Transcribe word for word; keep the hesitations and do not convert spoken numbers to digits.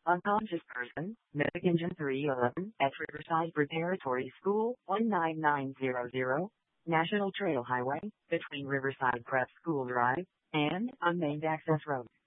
Unconscious person, Medic Engine three eleven, at Riverside Preparatory School, one nine nine zero zero, National Trail Highway, between Riverside Prep School Drive and Unnamed Access Road.